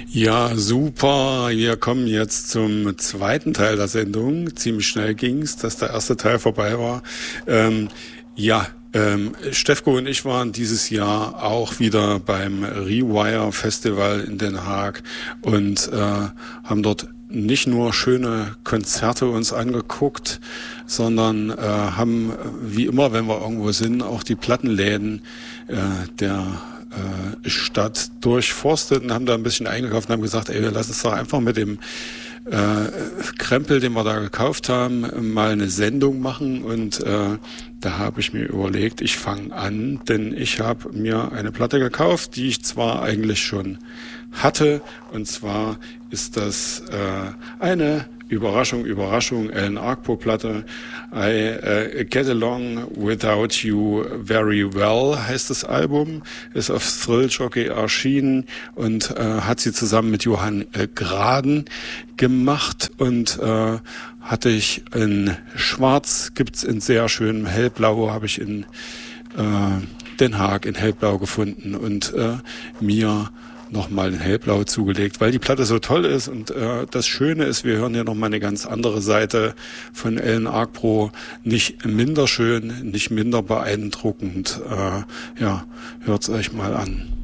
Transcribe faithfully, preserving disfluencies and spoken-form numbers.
Ja, super. Wir kommen jetzt zum zweiten Teil der Sendung. Ziemlich schnell ging's, dass der erste Teil vorbei war. Ähm, ja, ähm, Stefko und ich waren dieses Jahr auch wieder beim Rewire Festival in Den Haag und äh, haben dort nicht nur schöne Konzerte uns angeguckt, sondern äh, haben, wie immer, wenn wir irgendwo sind, auch die Plattenläden äh, der äh, Stadt durchforstet und haben da ein bisschen eingekauft und haben gesagt, ey, lass uns doch einfach mit dem äh, Krempel, den wir da gekauft haben, mal eine Sendung machen. Und äh, da habe ich mir überlegt, ich fange an, denn ich habe mir eine Platte gekauft, die ich zwar eigentlich schon hatte, und zwar ist das äh, eine Überraschung, Überraschung, Alan Argbo-Platte. I uh, Get Along Without You Very Well heißt das Album, ist auf Thrill Jockey erschienen und äh, hat sie zusammen mit Johann äh, Graden gemacht und äh, hatte ich in Schwarz, gibt's in sehr schönem Hellblau, habe ich in äh, Den Haag in Hellblau gefunden und äh, mir nochmal in Hellblau zugelegt, weil die Platte so toll ist. Und äh, das Schöne ist, wir hören hier nochmal eine ganz andere Seite von Alan Argbo. Nicht minder schön, nicht minder beeindruckend. Äh, ja, hört's euch mal an.